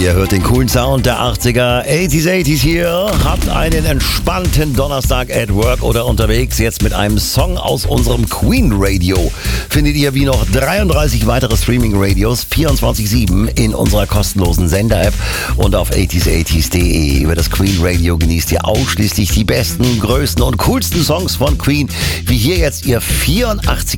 Ihr hört den coolen Sound der 80er, 80s hier. Habt einen entspannten Donnerstag at work oder unterwegs. Jetzt mit einem Song aus unserem Queen Radio. Findet ihr wie noch 33 weitere Streaming-Radios 24/7 in unserer kostenlosen Sender-App und auf 80s80s.de. Über das Queen Radio genießt ihr ausschließlich die besten, größten und coolsten Songs von Queen, wie hier jetzt ihr 84